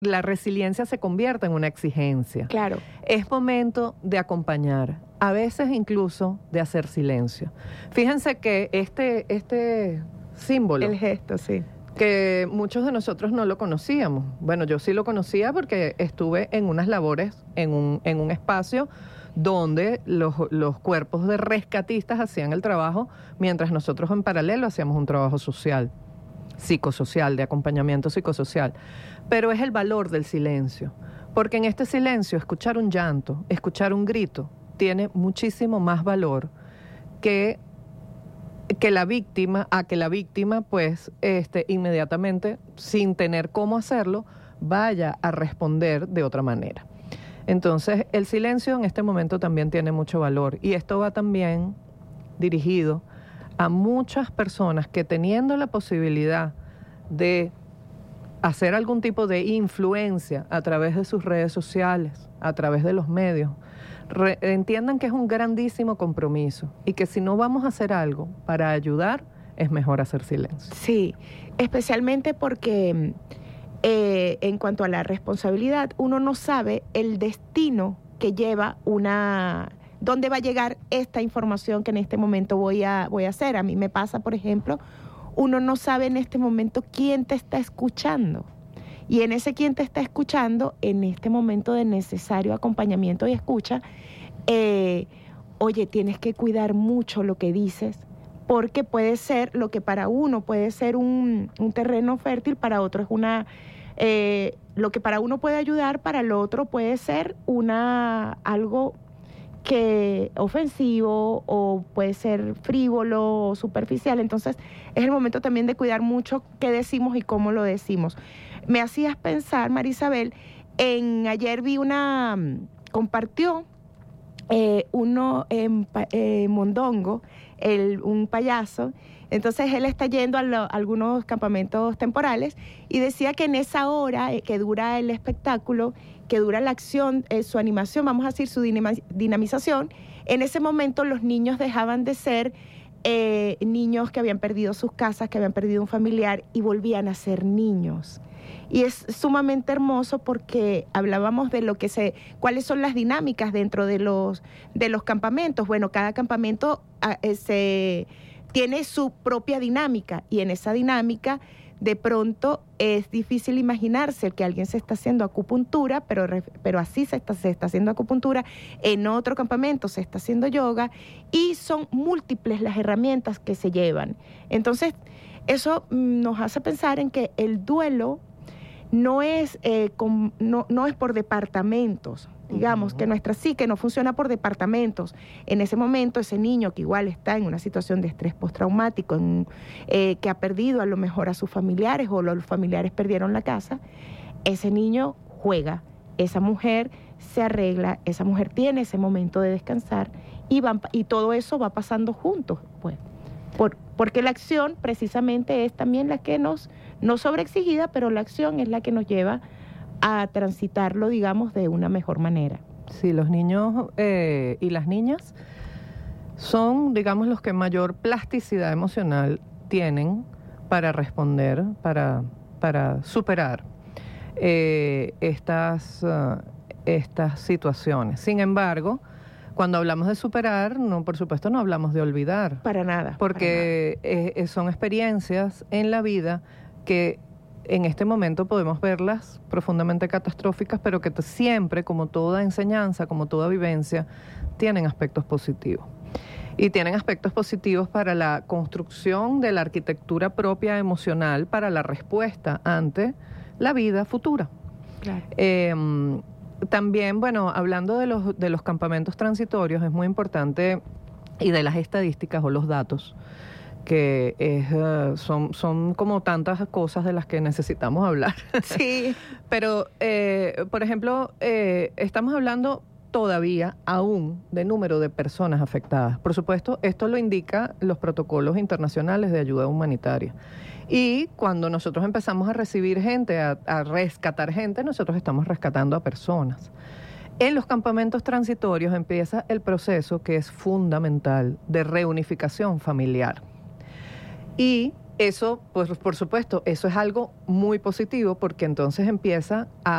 la resiliencia se convierta en una exigencia. Claro. Es momento de acompañar, a veces incluso de hacer silencio. Fíjense que este símbolo, El gesto, sí. que muchos de nosotros no lo conocíamos. Bueno, yo sí lo conocía porque estuve en unas labores, en un espacio donde los cuerpos de rescatistas hacían el trabajo, mientras nosotros en paralelo hacíamos un trabajo social, psicosocial, de acompañamiento psicosocial. Pero es el valor del silencio, porque en este silencio escuchar un llanto, escuchar un grito, tiene muchísimo más valor que la víctima, pues, inmediatamente, sin tener cómo hacerlo, vaya a responder de otra manera. Entonces, el silencio en este momento también tiene mucho valor, y esto va también dirigido a muchas personas que, teniendo la posibilidad de hacer algún tipo de influencia a través de sus redes sociales, a través de los medios, entiendan que es un grandísimo compromiso y que si no vamos a hacer algo para ayudar, es mejor hacer silencio. Sí, especialmente porque en cuanto a la responsabilidad, uno no sabe el destino que lleva dónde va a llegar esta información que en este momento voy a hacer. A mí me pasa, por ejemplo, uno no sabe en este momento quién te está escuchando. Y en ese quien te está escuchando, en este momento de necesario acompañamiento y escucha, oye, tienes que cuidar mucho lo que dices, porque puede ser lo que para uno puede ser un terreno fértil, para otro es lo que para uno puede ayudar, para el otro puede ser algo que ofensivo, o puede ser frívolo o superficial. Entonces es el momento también de cuidar mucho qué decimos y cómo lo decimos. Me hacías pensar, Marisabel, ayer vi compartió uno en Mondongo, un payaso. Entonces él está yendo a algunos campamentos temporales y decía que en esa hora que dura el espectáculo, que dura la acción, su animación, vamos a decir su dinamización, en ese momento los niños dejaban de ser niños que habían perdido sus casas, que habían perdido un familiar, y volvían a ser niños. Y es sumamente hermoso porque hablábamos de cuáles son las dinámicas dentro de los campamentos. Bueno, cada campamento tiene su propia dinámica, y en esa dinámica de pronto es difícil imaginarse que alguien se está haciendo acupuntura, pero así se está haciendo acupuntura, en otro campamento se está haciendo yoga, y son múltiples las herramientas que se llevan. Entonces, eso nos hace pensar en que el duelo no es por departamentos, digamos, que nuestra psique no funciona por departamentos. En ese momento, ese niño que igual está en una situación de estrés postraumático, que ha perdido a lo mejor a sus familiares, o los familiares perdieron la casa, ese niño juega, esa mujer se arregla, esa mujer tiene ese momento de descansar, y todo eso va pasando juntos, pues. Porque la acción precisamente es también la que no sobreexigida, pero la acción es la que nos lleva a transitarlo, digamos, de una mejor manera. Sí, los niños y las niñas son, digamos, los que mayor plasticidad emocional tienen para responder, para superar estas situaciones. Sin embargo, cuando hablamos de superar, por supuesto no hablamos de olvidar. Para nada. Porque son experiencias en la vida que en este momento podemos verlas profundamente catastróficas, pero que siempre, como toda enseñanza, como toda vivencia, tienen aspectos positivos. Y tienen aspectos positivos para la construcción de la arquitectura propia emocional, para la respuesta ante la vida futura. Claro. También, bueno, hablando de los campamentos transitorios, es muy importante, y de las estadísticas o los datos, que son como tantas cosas de las que necesitamos hablar. Sí. Pero, por ejemplo, estamos hablando todavía aún de número de personas afectadas. Por supuesto, esto lo indica los protocolos internacionales de ayuda humanitaria. Y cuando nosotros empezamos a recibir gente, a rescatar gente, nosotros estamos rescatando a personas. En los campamentos transitorios empieza el proceso que es fundamental de reunificación familiar. Y eso, pues por supuesto, eso es algo muy positivo, porque entonces empieza a